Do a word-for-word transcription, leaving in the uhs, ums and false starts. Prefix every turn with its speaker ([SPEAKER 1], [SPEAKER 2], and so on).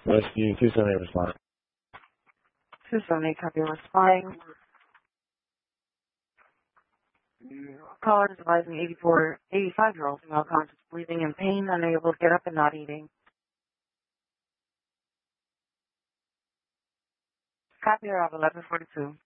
[SPEAKER 1] Rescue two seventy-eight responding.
[SPEAKER 2] two seventy-eight, copy, responding. Caller is advising eighty-four, eighty-five-year-old female conscious, breathing in pain, unable to get up and not eating. Copy, I have eleven forty-two.